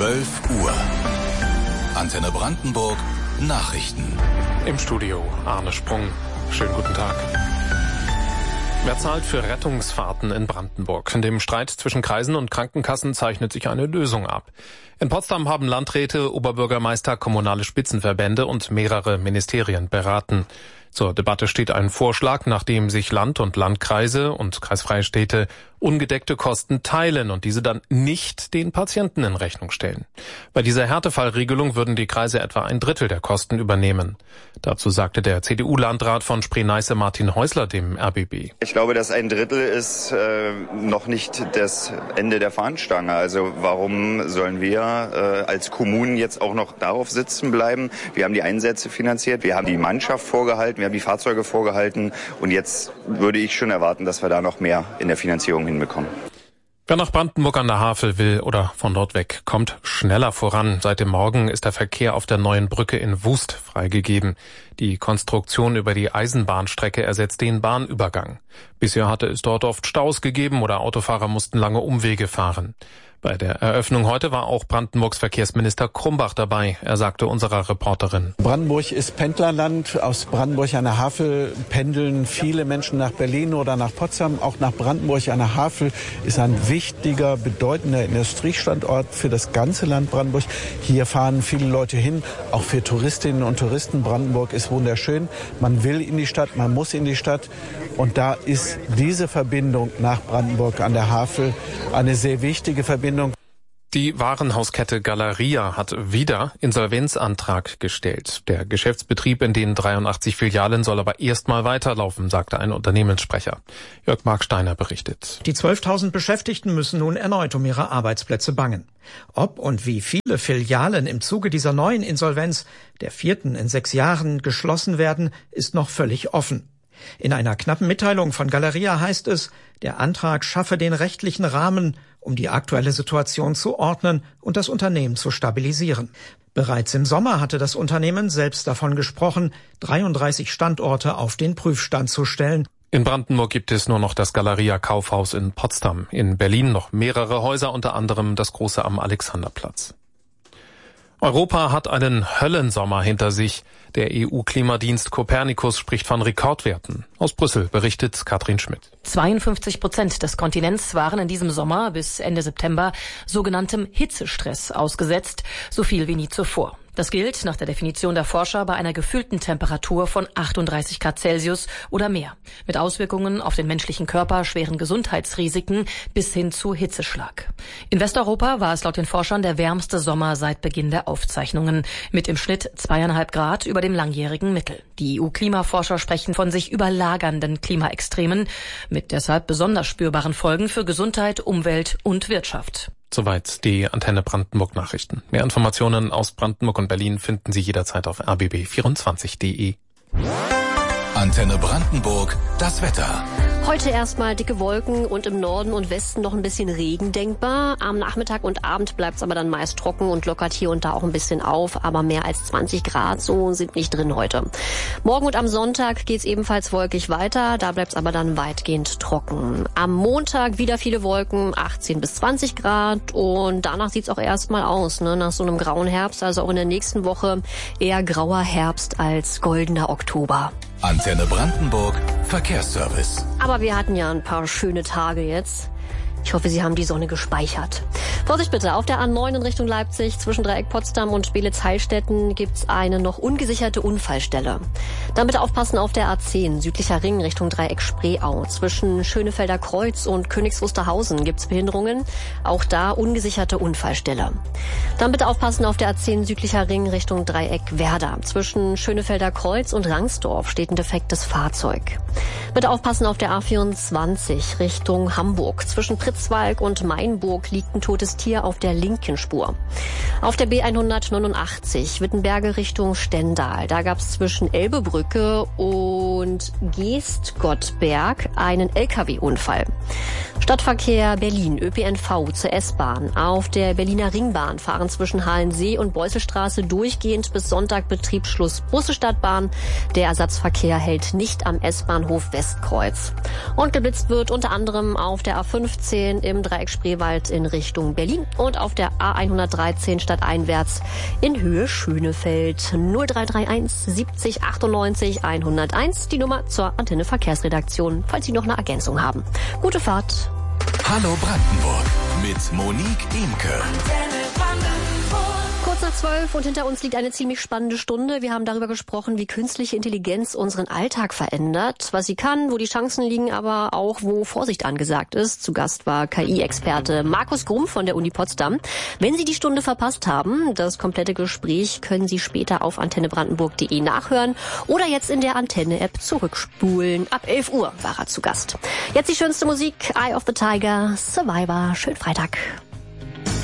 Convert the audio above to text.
12 Uhr. Antenne Brandenburg Nachrichten. Im Studio Arne Sprung. Schönen guten Tag. Wer zahlt für Rettungsfahrten in Brandenburg? In dem Streit zwischen Kreisen und Krankenkassen zeichnet sich eine Lösung ab. In Potsdam haben Landräte, Oberbürgermeister, kommunale Spitzenverbände und mehrere Ministerien beraten. Zur Debatte steht ein Vorschlag, nachdem sich Land und Landkreise und kreisfreie Städte ungedeckte Kosten teilen und diese dann nicht den Patienten in Rechnung stellen. Bei dieser Härtefallregelung würden die Kreise etwa 1/3 der Kosten übernehmen. Dazu sagte der CDU-Landrat von Spree-Neiße Martin Häusler dem RBB. Ich glaube, dass 1/3 ist noch nicht das Ende der Fahnenstange. Also warum sollen wir als Kommunen jetzt auch noch darauf sitzen bleiben? Wir haben die Einsätze finanziert, wir haben die Mannschaft vorgehalten, wir haben die Fahrzeuge vorgehalten und jetzt würde ich schon erwarten, dass wir da noch mehr in der Finanzierung hinbekommen. Wer nach Brandenburg an der Havel will oder von dort weg, kommt schneller voran. Seit dem Morgen ist der Verkehr auf der neuen Brücke in Wust freigegeben. Die Konstruktion über die Eisenbahnstrecke ersetzt den Bahnübergang. Bisher hatte es dort oft Staus gegeben oder Autofahrer mussten lange Umwege fahren. Bei der Eröffnung heute war auch Brandenburgs Verkehrsminister Krumbach dabei. Er sagte unserer Reporterin: Brandenburg ist Pendlerland. Aus Brandenburg an der Havel pendeln viele Menschen nach Berlin oder nach Potsdam. Auch nach Brandenburg an der Havel ist ein wichtiger, bedeutender Industriestandort für das ganze Land Brandenburg. Hier fahren viele Leute hin, auch für Touristinnen und Touristen. Brandenburg ist wunderschön. Man will in die Stadt, man muss in die Stadt. Und da ist diese Verbindung nach Brandenburg an der Havel eine sehr wichtige Verbindung. Die Warenhauskette Galeria hat wieder Insolvenzantrag gestellt. Der Geschäftsbetrieb in den 83 Filialen soll aber erstmal weiterlaufen, sagte ein Unternehmenssprecher. Jörg Marksteiner berichtet. Die 12.000 Beschäftigten müssen nun erneut um ihre Arbeitsplätze bangen. Ob und wie viele Filialen im Zuge dieser neuen Insolvenz, der 4. in 6 Jahren, geschlossen werden, ist noch völlig offen. In einer knappen Mitteilung von Galeria heißt es, der Antrag schaffe den rechtlichen Rahmen, um die aktuelle Situation zu ordnen und das Unternehmen zu stabilisieren. Bereits im Sommer hatte das Unternehmen selbst davon gesprochen, 33 Standorte auf den Prüfstand zu stellen. In Brandenburg gibt es nur noch das Galeria Kaufhaus in Potsdam. In Berlin noch mehrere Häuser, unter anderem das große am Alexanderplatz. Europa hat einen Höllensommer hinter sich. Der EU-Klimadienst Copernicus spricht von Rekordwerten. Aus Brüssel berichtet Katrin Schmidt. 52% des Kontinents waren in diesem Sommer bis Ende September sogenanntem Hitzestress ausgesetzt, so viel wie nie zuvor. Das gilt nach der Definition der Forscher bei einer gefühlten Temperatur von 38 Grad Celsius oder mehr, mit Auswirkungen auf den menschlichen Körper, schweren Gesundheitsrisiken bis hin zu Hitzeschlag. In Westeuropa war es laut den Forschern der wärmste Sommer seit Beginn der Aufzeichnungen, mit im Schnitt 2,5 Grad über dem langjährigen Mittel. Die EU-Klimaforscher sprechen von sich überlagernden Klimaextremen mit deshalb besonders spürbaren Folgen für Gesundheit, Umwelt und Wirtschaft. Soweit die Antenne Brandenburg Nachrichten. Mehr Informationen aus Brandenburg und Berlin finden Sie jederzeit auf rbb24.de. Antenne Brandenburg, das Wetter. Heute erstmal dicke Wolken und im Norden und Westen noch ein bisschen Regen denkbar. Am Nachmittag und Abend bleibt es aber dann meist trocken und lockert hier und da auch ein bisschen auf. Aber mehr als 20 Grad so sind nicht drin heute. Morgen und am Sonntag geht's ebenfalls wolkig weiter. Da bleibt es aber dann weitgehend trocken. Am Montag wieder viele Wolken, 18 bis 20 Grad. Und danach sieht's auch erstmal aus, ne? Nach so einem grauen Herbst. Also auch in der nächsten Woche eher grauer Herbst als goldener Oktober. Antenne Brandenburg Verkehrsservice. Aber wir hatten ja ein paar schöne Tage jetzt. Ich hoffe, Sie haben die Sonne gespeichert. Vorsicht bitte, auf der A9 in Richtung Leipzig zwischen Dreieck Potsdam und Beelitz-Heilstätten gibt's eine noch ungesicherte Unfallstelle. Dann bitte aufpassen auf der A10 südlicher Ring Richtung Dreieck Spreeau. Zwischen Schönefelder Kreuz und Königs Wusterhausen gibt's Behinderungen. Auch da ungesicherte Unfallstelle. Dann bitte aufpassen auf der A10 südlicher Ring Richtung Dreieck Werder. Zwischen Schönefelder Kreuz und Rangsdorf steht ein defektes Fahrzeug. Bitte aufpassen auf der A24 Richtung Hamburg. Zwischen Pritzwalk und Mainburg liegt ein totes Tier auf der linken Spur. Auf der B189 Wittenberge Richtung Stendal. Da gab es zwischen Elbebrücke und Geestgottberg einen LKW-Unfall. Stadtverkehr Berlin, ÖPNV zur S-Bahn. Auf der Berliner Ringbahn fahren zwischen Halensee und Beusselstraße durchgehend bis Sonntag Betriebsschluss Busse Stadtbahn. Der Ersatzverkehr hält nicht am S-Bahnhof Westkreuz. Und geblitzt wird unter anderem auf der A15 A10 im Dreieck Spreewald in Richtung Berlin und auf der A113 stadteinwärts in Höhe Schönefeld. 0331 70 98 101, die Nummer zur Antenne Verkehrsredaktion, falls Sie noch eine Ergänzung haben. Gute Fahrt. Hallo Brandenburg mit Monique Imke. Kurz nach 12 und hinter uns liegt eine ziemlich spannende Stunde. Wir haben darüber gesprochen, wie künstliche Intelligenz unseren Alltag verändert, was sie kann, wo die Chancen liegen, aber auch wo Vorsicht angesagt ist. Zu Gast war KI-Experte Markus Grumm von der Uni Potsdam. Wenn Sie die Stunde verpasst haben, das komplette Gespräch können Sie später auf antennebrandenburg.de nachhören oder jetzt in der Antenne-App zurückspulen. Ab 11 Uhr war er zu Gast. Jetzt die schönste Musik, Eye of the Tiger, Survivor. Schönen Freitag.